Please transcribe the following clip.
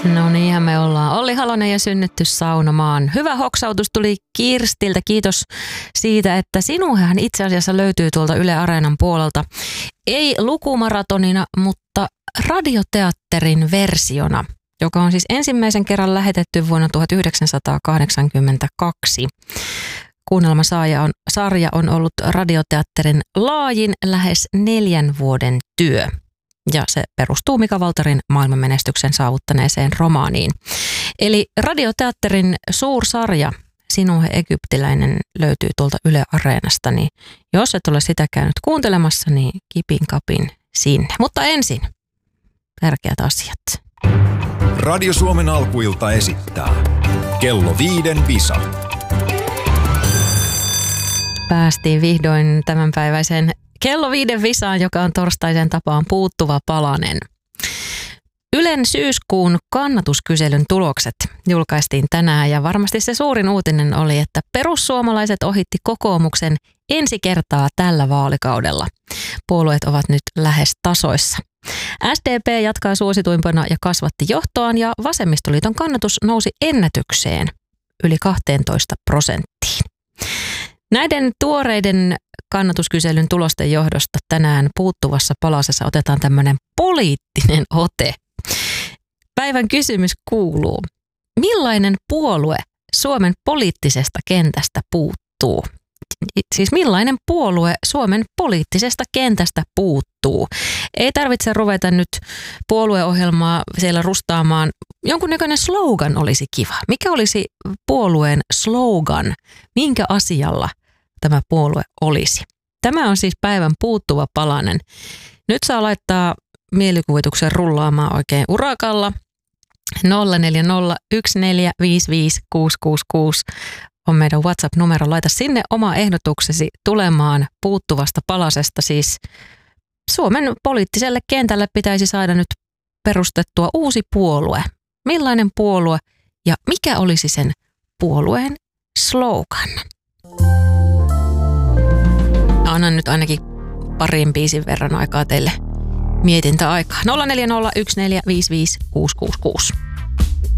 No niinhän me ollaan. Olli Halonen ja Synnytty saunomaan. Hyvä hoksautus tuli Kirstiltä. Kiitos siitä, että sinuhan itse asiassa löytyy tuolta Yle Areenan puolelta. Ei lukumaratonina, mutta radioteatterin versiona, joka on siis ensimmäisen kerran lähetetty vuonna 1982. Kuunnelmasarja on ollut radioteatterin laajin lähes 4 vuoden työ. Ja se perustuu Mika Waltarin maailmanmenestyksen saavuttaneeseen romaaniin. Eli radioteatterin suursarja Sinuhe Egyptiläinen löytyy tuolta Yle Areenasta, niin jos et ole sitä käynyt kuuntelemassa, niin kipin kapin sinne. Mutta ensin tärkeät asiat. Radio Suomen alkuilta esittää Kello 5 visa. Päästiin vihdoin tämänpäiväiseen Kello 5 visaan, joka on torstaisen tapaan puuttuva palanen. Ylen syyskuun kannatuskyselyn tulokset julkaistiin tänään ja varmasti se suurin uutinen oli, että perussuomalaiset ohitti kokoomuksen ensi kertaa tällä vaalikaudella. Puolueet ovat nyt lähes tasoissa. SDP jatkaa suosituimpana ja kasvatti johtoaan ja Vasemmistoliiton kannatus nousi ennätykseen yli 12%. Näiden tuoreiden kannatuskyselyn tulosten johdosta tänään puuttuvassa palasessa otetaan tämmöinen poliittinen ote. Päivän kysymys kuuluu, millainen puolue Suomen poliittisesta kentästä puuttuu? Siis millainen puolue Suomen poliittisesta kentästä puuttuu? Ei tarvitse ruveta nyt puolueohjelmaa siellä rustaamaan. Jonkunnäköinen slogan olisi kiva. Mikä olisi puolueen slogan? Minkä asialla tämä puolue olisi? Tämä on siis päivän puuttuva palanen. Nyt saa laittaa mielikuvituksen rullaamaan oikein urakalla. 0401455666 on meidän WhatsApp-numero. Laita sinne oma ehdotuksesi tulemaan puuttuvasta palasesta. Siis Suomen poliittiselle kentälle pitäisi saada nyt perustettua uusi puolue. Millainen puolue ja mikä olisi sen puolueen slogan? Annan nyt ainakin parin biisin verran aikaa teille mietintäaikaa. 0401455666.